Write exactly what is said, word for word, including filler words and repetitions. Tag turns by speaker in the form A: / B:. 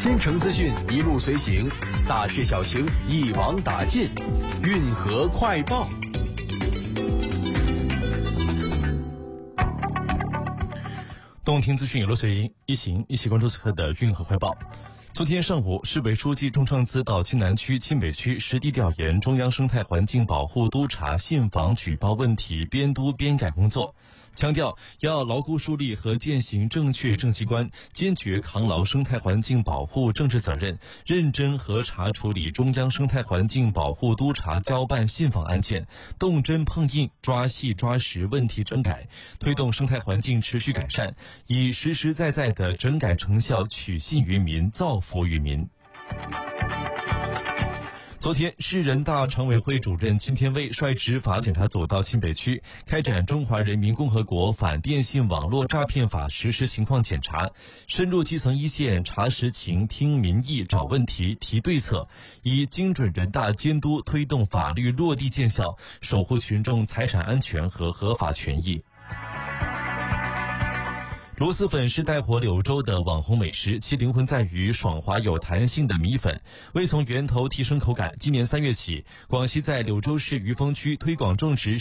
A: 新城资讯一路随行，大事小情一网打尽，运河快报。
B: 动听资讯一路随一行，一起关注此刻的运河快报。昨天上午，市委书记钟创姿到青南区、青北区实地调研中央生态环境保护督查信访举报问题边督边改工作，强调要牢固树立和践行正确政绩观，坚决扛牢生态环境保护政治责任，认真核查处理中央生态环境保护督查交办信访案件，动真碰硬，抓细抓实问题整改，推动生态环境持续改善，以实实在在的整改成效取信于民，造福于民。昨天，市人大常委会主任金天卫率执法检察组到青北区开展《中华人民共和国反电信网络诈骗法》实施情况检查，深入基层一线查实情、听民意、找问题、提对策，以精准人大监督推动法律落地见效，守护群众财产安全和合法权益。螺蛳粉是带火柳州的网红美食，其灵魂在于爽滑有弹性的米粉。为从源头提升口感，今年三月起，广西在柳州市余丰区推广种植